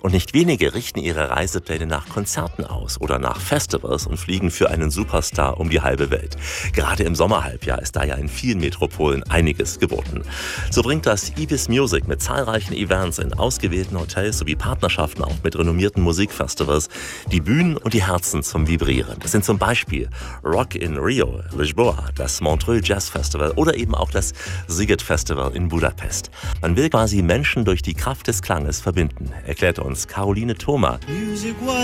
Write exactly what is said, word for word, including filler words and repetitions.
Und nicht wenige richten ihre Reisepläne nach Konzerten aus oder nach Festivals und fliegen für einen Superstar um die halbe Welt. Gerade im Sommerhalbjahr ist da ja in vielen Metropolen einiges geboten. So bringt das Ibis Music mit zahlreichen Events in ausgewählten Hotels sowie Partnerschaften auch mit renommierten Musikfestivals die Bühnen und die Herzen zum Vibrieren. Das sind zum Beispiel Rock in Rio, Lisboa, das Montreux Jazz Festival oder eben auch das Sziget Festival in Budapest. Man will quasi Menschen durch die Kraft des Klanges verbinden, erklärt uns Caroline Thoma.